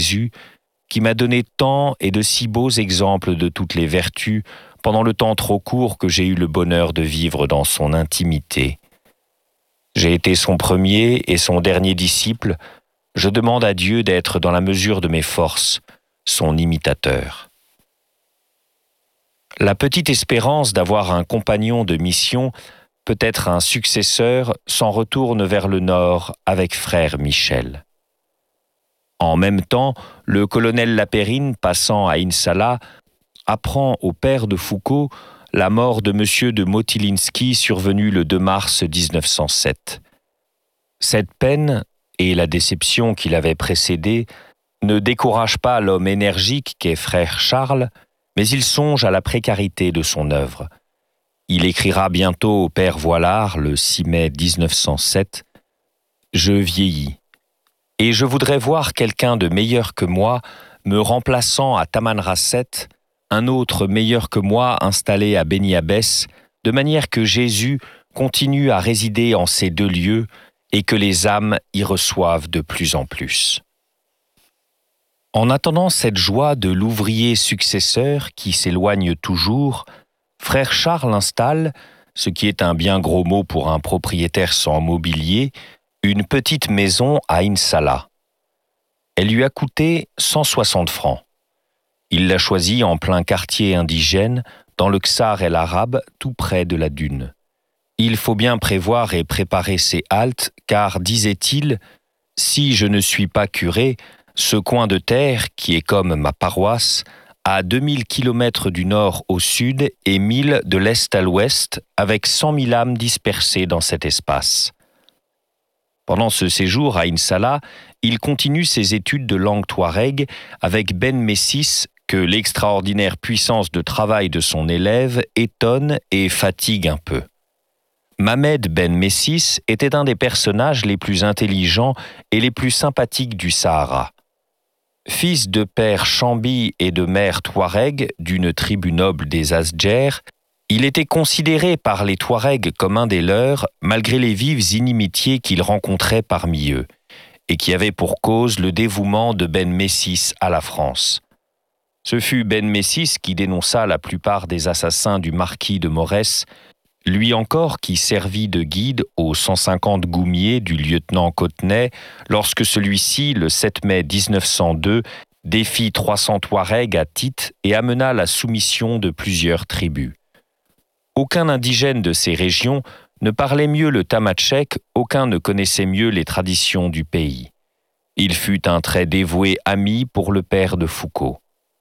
Jésus, qui m'a donné tant et de si beaux exemples de toutes les vertus pendant le temps trop court que j'ai eu le bonheur de vivre dans son intimité. J'ai été son premier et son dernier disciple. Je demande à Dieu d'être dans la mesure de mes forces, son imitateur. La petite espérance d'avoir un compagnon de mission, peut-être un successeur, s'en retourne vers le nord avec frère Michel. En même temps, le colonel Lapérine, passant à Insallah, apprend au père de Foucault la mort de M. de Motylinski survenue le 2 mars 1907. Cette peine, et la déception qui l'avait précédée, ne découragent pas l'homme énergique qu'est frère Charles, mais il songe à la précarité de son œuvre. Il écrira bientôt au père Voilard, le 6 mai 1907, « Je vieillis, et je voudrais voir quelqu'un de meilleur que moi me remplaçant à Tamanrasset, un autre meilleur que moi installé à Beni Abbès, de manière que Jésus continue à résider en ces deux lieux et que les âmes y reçoivent de plus en plus. » En attendant cette joie de l'ouvrier successeur qui s'éloigne toujours, frère Charles installe, ce qui est un bien gros mot pour un propriétaire sans mobilier, une petite maison à Insallah. Elle lui a coûté 160 francs. Il l'a choisie en plein quartier indigène, dans le Ksar el-Arabe, tout près de la dune. Il faut bien prévoir et préparer ses haltes, car, disait-il, « Si je ne suis pas curé, ce coin de terre, qui est comme ma paroisse, à 2000 kilomètres du nord au sud et 1000 de l'est à l'ouest, avec 100 000 âmes dispersées dans cet espace. » Pendant ce séjour à Insallah, il continue ses études de langue touareg avec Ben Messis, que l'extraordinaire puissance de travail de son élève étonne et fatigue un peu. Mamed Ben Messis était un des personnages les plus intelligents et les plus sympathiques du Sahara. Fils de père Chambi et de mère Touareg d'une tribu noble des Asdjers, il était considéré par les Touaregs comme un des leurs, malgré les vives inimitiés qu'il rencontrait parmi eux, et qui avaient pour cause le dévouement de Ben Messis à la France. Ce fut Ben Messis qui dénonça la plupart des assassins du marquis de Morès, lui encore qui servit de guide aux 150 goumiers du lieutenant Cotenay lorsque celui-ci, le 7 mai 1902, défit 300 Touaregs à Tite et amena la soumission de plusieurs tribus. Aucun indigène de ces régions ne parlait mieux le tamatchèque, aucun ne connaissait mieux les traditions du pays. Il fut un très dévoué ami pour le père de Foucault.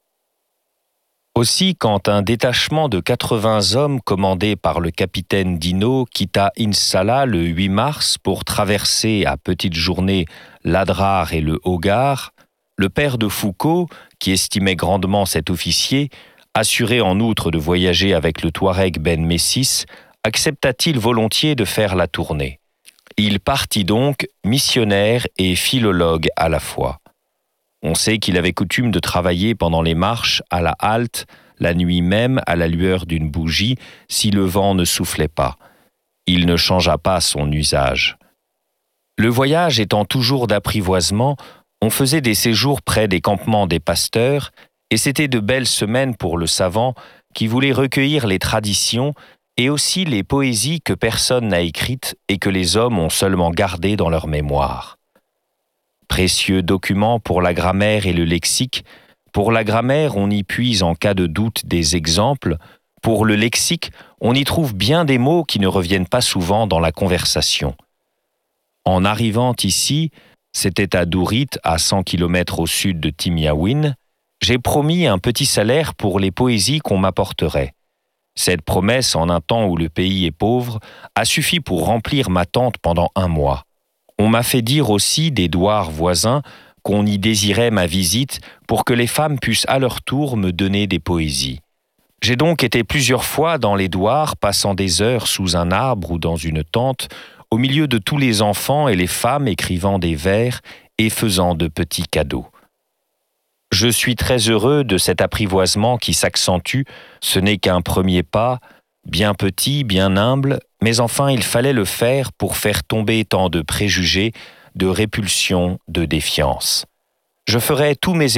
Aussi, quand un détachement de 80 hommes commandé par le capitaine Dino quitta Insallah le 8 mars pour traverser à petite journée l'Adrar et le Hogar, le père de Foucault, qui estimait grandement cet officier, assuré en outre de voyager avec le Touareg Ben Messis, accepta-t-il volontiers de faire la tournée. Il partit donc missionnaire et philologue à la fois. On sait qu'il avait coutume de travailler pendant les marches, à la halte, la nuit même à la lueur d'une bougie, si le vent ne soufflait pas. Il ne changea pas son usage. Le voyage étant toujours d'apprivoisement, on faisait des séjours près des campements des pasteurs, et c'était de belles semaines pour le savant qui voulait recueillir les traditions et aussi les poésies que personne n'a écrites et que les hommes ont seulement gardées dans leur mémoire. Précieux document pour la grammaire et le lexique. Pour la grammaire, on y puise en cas de doute des exemples. Pour le lexique, on y trouve bien des mots qui ne reviennent pas souvent dans la conversation. En arrivant ici, c'était à Dourit, à 100 km au sud de Timiaouine, j'ai promis un petit salaire pour les poésies qu'on m'apporterait. Cette promesse, en un temps où le pays est pauvre, a suffi pour remplir ma tente pendant 1 mois. On m'a fait dire aussi des douars voisins qu'on y désirait ma visite pour que les femmes puissent à leur tour me donner des poésies. J'ai donc été plusieurs fois dans les douars, passant des heures sous un arbre ou dans une tente, au milieu de tous les enfants et les femmes écrivant des vers et faisant de petits cadeaux. Je suis très heureux de cet apprivoisement qui s'accentue, ce n'est qu'un premier pas, bien petit, bien humble, mais enfin il fallait le faire pour faire tomber tant de préjugés, de répulsions, de défiance. Je ferai tous mes